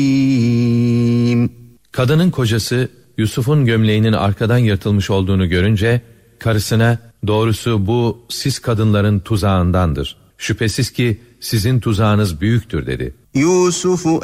Kadının kocası Yusuf'un gömleğinin arkadan yırtılmış olduğunu görünce karısına doğrusu bu siz kadınların tuzağındandır. Şüphesiz ki sizin tuzağınız büyüktür dedi. Yusuf